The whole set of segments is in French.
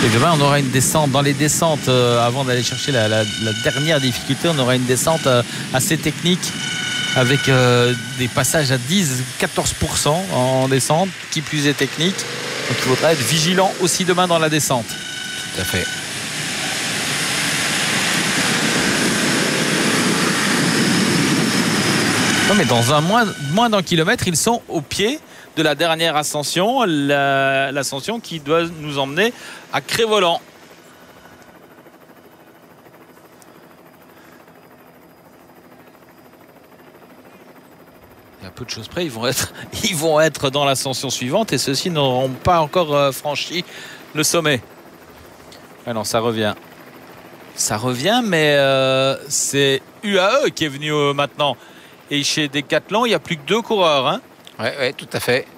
Et demain, on aura une descente. Dans les descentes, avant d'aller chercher la dernière difficulté, on aura une descente assez technique avec des passages à 10-14% en descente, qui plus est technique. Donc il faudra être vigilant aussi demain dans la descente. Tout à fait. Non, mais dans un moins d'un kilomètre, ils sont au pied de la dernière ascension, l'ascension qui doit nous emmener à Crévolan. À peu de choses près, ils vont être dans l'ascension suivante et ceux-ci n'auront pas encore franchi le sommet. Ah non, ça revient. Ça revient, mais c'est UAE qui est venu maintenant. Et chez Decathlon, il n'y a plus que 2 coureurs. Hein. Ouais, tout à fait.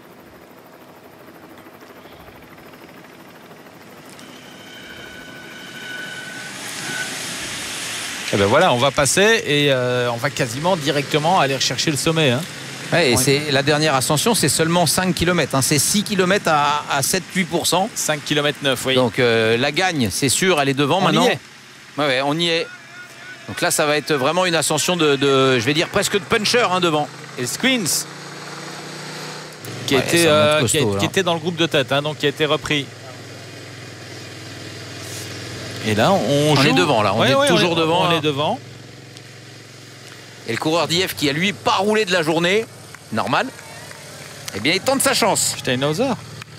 Et ben voilà, on va passer et on va quasiment directement aller rechercher le sommet. Hein. Ouais, et c'est la dernière ascension, c'est seulement 5 km. Hein. C'est 6 km à 7-8%. 5 km 9, oui. Donc la gagne, c'est sûr, elle est devant maintenant. Y est. Ouais, on y est. Donc là, ça va être vraiment une ascension de je vais dire, presque de puncher devant. Et Squins, qui était dans le groupe de tête, hein, donc qui a été repris. Et là, on est devant, là. On est toujours devant. On est devant. Et le coureur d'IF qui a, lui, pas roulé de la journée, normal, eh bien, il tente sa chance. Steinhauser.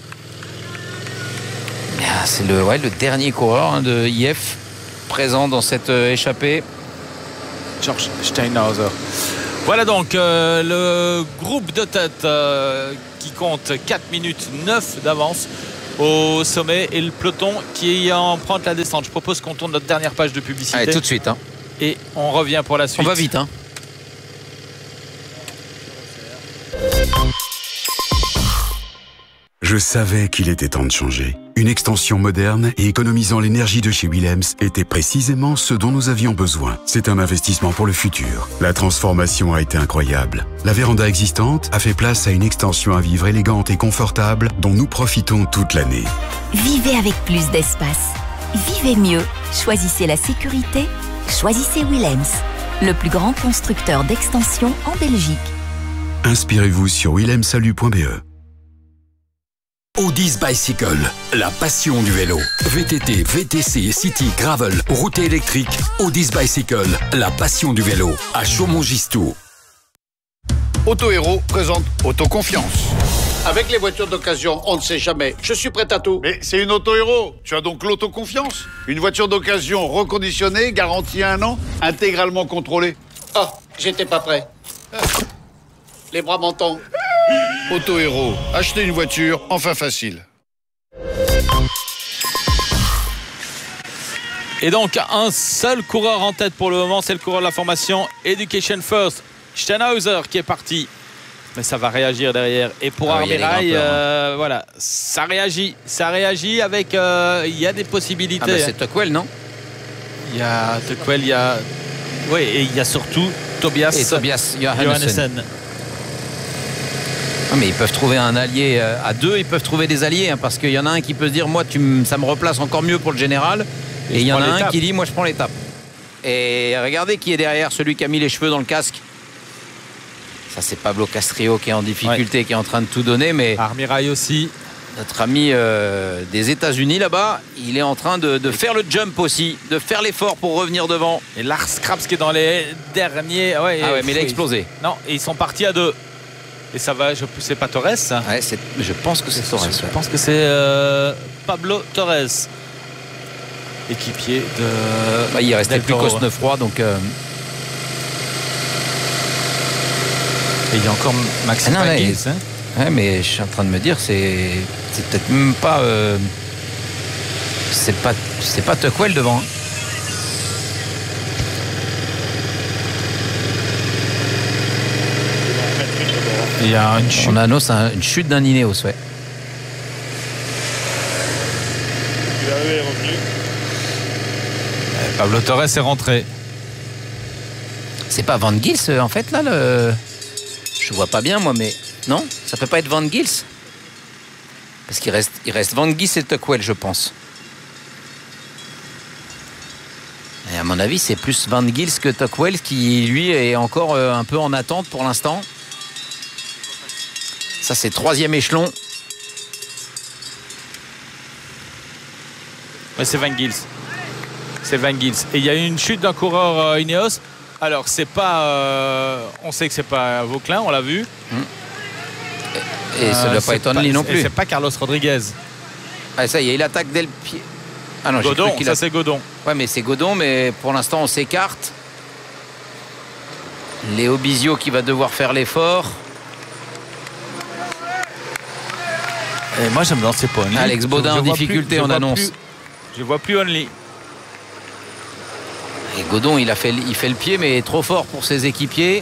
C'est le dernier coureur de IF présent dans cette échappée. George Steinhauser. Voilà donc le groupe de tête qui compte 4 minutes 9 d'avance au sommet et le peloton qui emprunte la descente. Je propose qu'on tourne notre dernière page de publicité. Allez, tout de suite. Hein. Et on revient pour la suite. On va vite. Hein. Je savais qu'il était temps de changer. Une extension moderne et économisant l'énergie de chez Willems était précisément ce dont nous avions besoin. C'est un investissement pour le futur. La transformation a été incroyable. La véranda existante a fait place à une extension à vivre élégante et confortable dont nous profitons toute l'année. Vivez avec plus d'espace. Vivez mieux. Choisissez la sécurité. Choisissez Willems, le plus grand constructeur d'extensions en Belgique. Inspirez-vous sur willemsalut.be. Audis Bicycle, la passion du vélo. VTT, VTC, City, Gravel, route électrique. Audis Bicycle, la passion du vélo. À Chaumont-Gistoux. Auto Héros présente Autoconfiance. Avec les voitures d'occasion, on ne sait jamais. Je suis prêt à tout. Mais c'est une Auto Héros. Tu as donc l'autoconfiance. Une voiture d'occasion reconditionnée, garantie 1 an, intégralement contrôlée. Oh, j'étais pas prêt. Les bras m'en tombent. Auto Héros, acheter une voiture, enfin facile. Et donc un seul coureur en tête pour le moment, c'est le coureur de la formation Education First, Steinhauser, qui est parti. Mais ça va réagir derrière. Et pour Armirail, voilà, ça réagit avec, il y a des possibilités. Ah bah c'est Tuckwell, non? Il y a Tuckwell, il y a, oui, et il y a surtout Tobias Johannessen. Ah, mais ils peuvent trouver un allié à deux, ils peuvent trouver des alliés, hein, parce qu'il y en a un qui peut se dire moi ça me replace encore mieux pour le général, et il y en a un qui dit moi je prends l'étape. Et regardez qui est derrière, celui qui a mis les cheveux dans le casque. Ça c'est Pablo Castrillo qui est en difficulté, qui est en train de tout donner, mais Armirail aussi. Notre ami des États-Unis là-bas, il est en train de faire le jump aussi, de faire l'effort pour revenir devant. Et Lars Krabs qui est dans les derniers. Ouais, mais il a explosé. Non, et ils sont partis à 2. Et ça va, c'est pas Torres. Ouais, je pense que c'est Torres. Je pense que c'est Pablo Torres, équipier de. Il restait plus Cosnefroy, donc. Et il y a encore Maxime Pagis. Ouais, mais je suis en train de me dire, c'est peut-être même pas. C'est pas Tuckwell devant. Hein. Il y a une chute. On annonce une chute d'un Ineos, ouais. Pablo Torres est rentré. C'est pas Van Gils en fait là Je vois pas bien moi, mais non, ça peut pas être Van Gils parce qu'il reste Van Gils et Tuckwell, je pense. mon avis, c'est plus Van Gils que Tocqueville qui, lui, est encore un peu en attente pour l'instant. Ça, c'est 3e échelon. Mais c'est Van Gils. C'est Van Gils. Et il y a eu une chute d'un coureur Ineos. Alors, c'est pas. On sait que c'est pas Vauclin, on l'a vu. Et ça ne doit pas être Only non plus. Et c'est pas Carlos Rodriguez. Ah, ça y est, il attaque dès le pied. Ah non, Godon, ça c'est Godon. Ouais, mais c'est Godon, mais pour l'instant, on s'écarte. Léo Bizio qui va devoir faire l'effort. Et moi, je me demande, c'est pas Only. Alex Baudin en difficulté, on annonce. Je vois plus Only. Et Godon, il fait le pied, mais trop fort pour ses équipiers.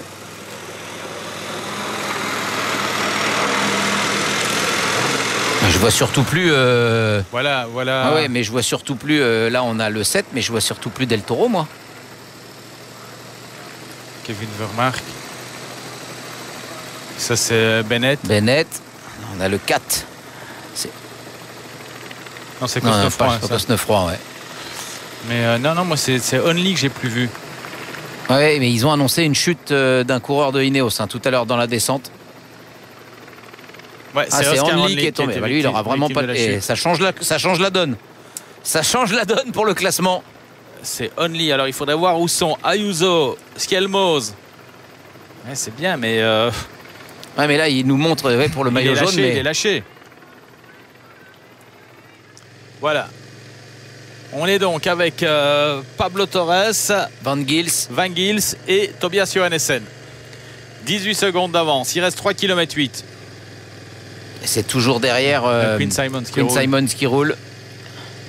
Je vois surtout plus. Voilà. Ah ouais, mais je vois surtout plus. Là, on a le 7, mais je vois surtout plus Del Toro, moi. Kevin Vermaerk. Ça, c'est Bennett. On a le 4. Non, c'est Cosnefroy, ouais. Mais non, moi, c'est Only que j'ai plus vu. Ouais, mais ils ont annoncé une chute d'un coureur de Ineos tout à l'heure dans la descente. Ouais, c'est Only qui est tombé. Lui, il aura vraiment pas. Et ça change la donne. Ça change la donne pour le classement. C'est Only. Alors, il faudrait voir où sont Ayuso, Skelmos. Ouais, c'est bien, mais. Ouais, mais là, il nous montre pour le maillot jaune. Il est lâché. Voilà. On est donc avec Pablo Torres, Van Gils et Tobias Johannessen. 18 secondes d'avance. Il reste 3 km 8. C'est toujours derrière Quinn Simmons qui roule.